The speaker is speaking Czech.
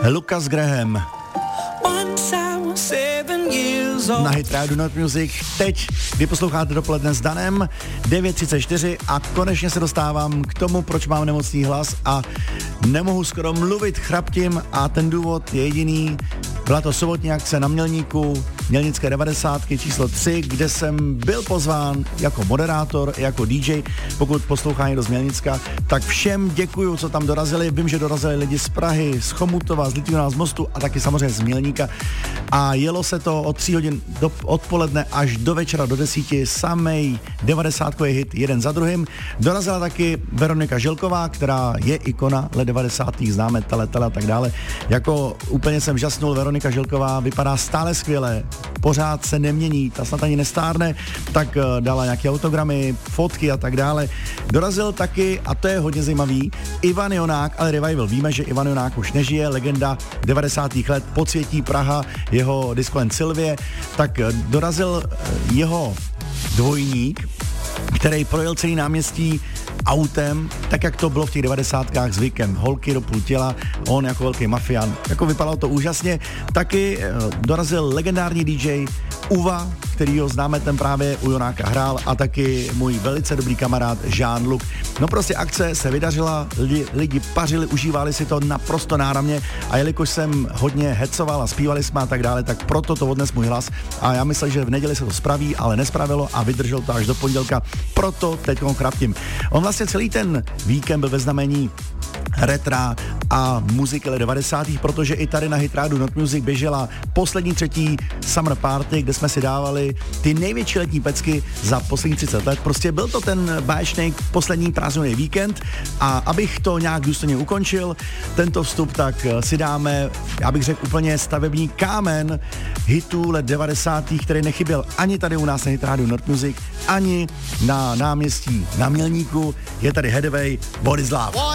Lucas Graham. Na Hit Radio Not Music teď, kdy posloucháte Dopoledne s Danem, 9:34 a konečně se dostávám k tomu, proč mám nemocný hlas a nemohu skoro mluvit, chraptím a ten důvod je jediný. Byla to sobotní akce na Mělníku, Mělnické 90 číslo 3, kde jsem byl pozván jako moderátor, jako DJ. Pokud poslouchá někdo z Mělnicka, tak všem děkuju, co tam dorazili. Vím, že dorazili lidi z Prahy, z Chomutova, z Litvínova, z Mostu a taky samozřejmě z Mělníka. A jelo se to od 3 hodin odpoledne až do večera do 10, samej 90kový hit jeden za druhým. Dorazila taky Veronika Želková, která je ikona let 90. známe tele a tak dále. Jako úplně jsem žasnul, Veronika Želková vypadá stále skvěle, pořád se nemění, ta snad ani nestárne, tak dala nějaké autogramy, fotky a tak dále. Dorazil taky, a to je hodně zajímavý, Ivan Jonák, ale Revival. Víme, že Ivan Jonák už nežije, legenda 90. let, Podsvětí Praha, jeho Discoland Sylvie, tak dorazil jeho dvojník, který projel celý náměstí autem, tak jak to bylo v těch 90kách zvykem. Holky do půl těla, on jako velký mafián. Jako vypadalo to úžasně. Taky dorazil legendární DJ Uva, kterýho známe, ten právě u Jonáka hrál, a taky můj velice dobrý kamarád Jean-Luc. No prostě akce se vydařila, lidi pařili, užívali si to naprosto náramně a jelikož jsem hodně hecoval a zpívali jsme a tak dále, tak proto to odnes můj hlas a já myslel, že v neděli se to spraví, ale nespravilo a vydržel to až do pondělka, proto teďkom chraptím. On vlastně celý ten víkend byl ve znamení retra a muziky let 90. protože i tady na Hit Radio Not Music běžela poslední třetí Summer Party, kde jsme si dávali ty největší letní pecky za poslední 30 let. Prostě byl to ten báječný poslední prázdninový víkend a abych to nějak důstojně ukončil, tento vstup, tak si dáme, já bych řekl úplně stavební kámen hitů let 90. který nechyběl ani tady u nás na Hit Radio Not Music, ani na náměstí na Mělníku. Je tady Headway, What is Love.